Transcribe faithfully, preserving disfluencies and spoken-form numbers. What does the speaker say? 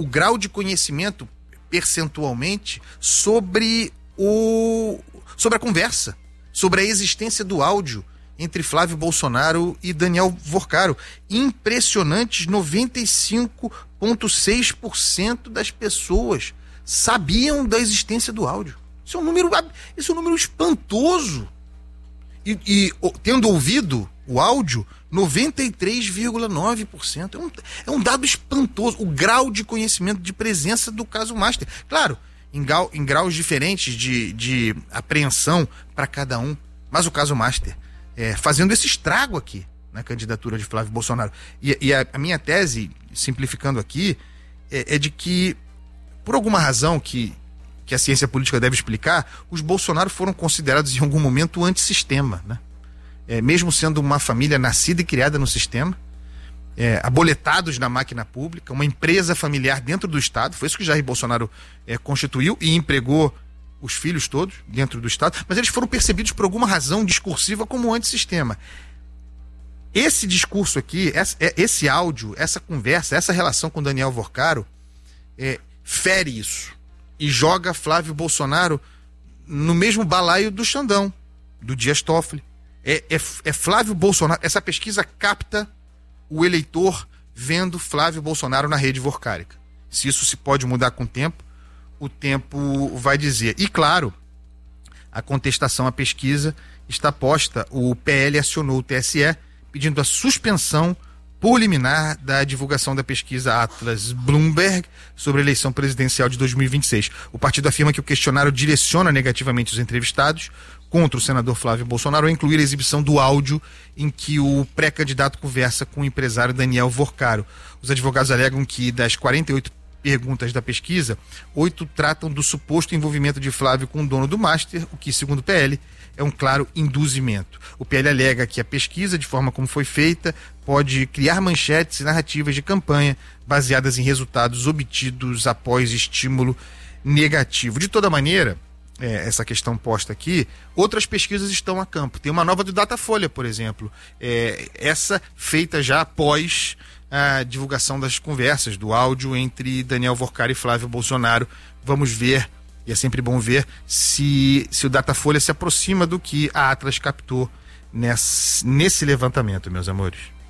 o grau de conhecimento percentualmente sobre, o, sobre a conversa, sobre a existência do áudio entre Flávio Bolsonaro e Daniel Vorcaro. Impressionantes, noventa e cinco vírgula seis por cento das pessoas sabiam da existência do áudio. Isso é um número, isso é um número espantoso. E, e tendo ouvido o áudio, noventa e três vírgula nove por cento. É um, é um dado espantoso. O grau de conhecimento, de presença do caso Master. Claro, em, grau, em graus diferentes de, de apreensão para cada um. Mas o caso Master, é, fazendo esse estrago aqui na candidatura de Flávio Bolsonaro. E, e a, a minha tese, simplificando aqui, é, é de que, por alguma razão que, que a ciência política deve explicar, os Bolsonaro foram considerados em algum momento antissistema, né? É, mesmo sendo uma família nascida e criada no sistema, é, aboletados na máquina pública, uma empresa familiar dentro do Estado. Foi isso que Jair Bolsonaro é, constituiu e empregou os filhos todos dentro do Estado, mas eles foram percebidos por alguma razão discursiva como antissistema. Esse discurso aqui, esse áudio, essa conversa, essa relação com Daniel Vorcaro é, fere isso e joga Flávio Bolsonaro no mesmo balaio do Xandão, do Dias Toffoli. É, é, é Flávio Bolsonaro, essa pesquisa capta o eleitor vendo Flávio Bolsonaro na rede vorcárica. Se isso se pode mudar com o tempo, o tempo vai dizer. E claro, a contestação à pesquisa está posta, o P L acionou o T S E pedindo a suspensão por liminar da divulgação da pesquisa Atlas Bloomberg sobre a eleição presidencial de dois mil e vinte e seis. O partido afirma que o questionário direciona negativamente os entrevistados contra o senador Flávio Bolsonaro, ao incluir a exibição do áudio em que o pré-candidato conversa com o empresário Daniel Vorcaro. Os advogados alegam que das quarenta e oito perguntas da pesquisa, oito tratam do suposto envolvimento de Flávio com o dono do Master, o que, segundo o P L, é um claro induzimento. O P L alega que a pesquisa, de forma como foi feita, pode criar manchetes e narrativas de campanha baseadas em resultados obtidos após estímulo negativo. De toda maneira, é, essa questão posta aqui, outras pesquisas estão a campo. Tem uma nova do Datafolha, por exemplo, é, essa feita já após a divulgação das conversas, do áudio entre Daniel Vorcaro e Flávio Bolsonaro. Vamos ver, e é sempre bom ver, se, se o Datafolha se aproxima do que a Atlas captou nesse, nesse levantamento, meus amores.